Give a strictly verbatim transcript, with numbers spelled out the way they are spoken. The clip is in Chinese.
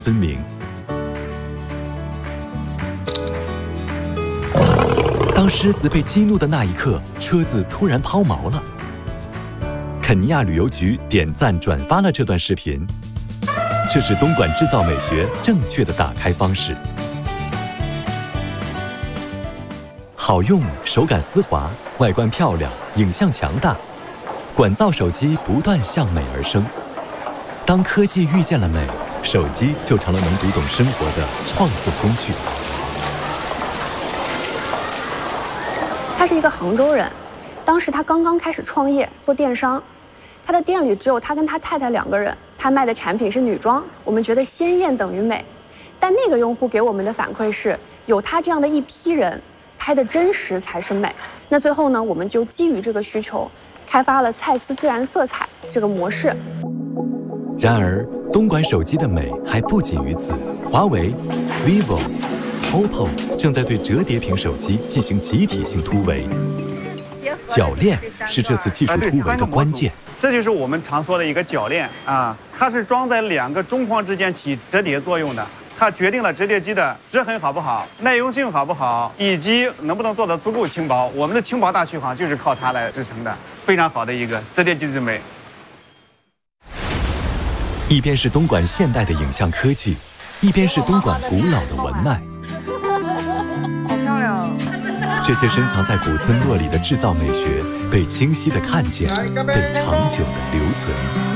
分明。当狮子被激怒的那一刻，车子突然抛锚了。肯尼亚旅游局点赞转发了这段视频，这是东莞制造美学正确的打开方式。好用，手感丝滑，外观漂亮，影像强大，管造手机不断向美而生。当科技遇见了美，手机就成了能读懂生活的创作工具。 他是一个杭州人，当时他刚刚开始创业做电商，他的店里只有他跟他太太两个人，他卖的产品是女装。我们觉得鲜艳等于美，但那个用户给我们的反馈是，有他这样的一批人拍的真实才是美。那最后呢，我们就基于这个需求，开发了蔡司自然色彩这个模式。 然而，东莞手机的美还不仅于此，华为、vivo、O P P O 正在对折叠屏手机进行集体性突围。铰链是这次技术突围的关键。 这就是我们常说的一个铰链啊，它是装在两个中框之间起折叠作用的。它决定了折叠机的折痕好不好，耐用性好不好，以及能不能做到足够轻薄。我们的轻薄大续航就是靠它来支撑的，非常好的一个折叠机之美。 一边是东莞现代的影像科技，一边是东莞古老的文脉。 好漂亮！ 这些深藏在古村落里的制造美学，被清晰地看见，被长久地留存。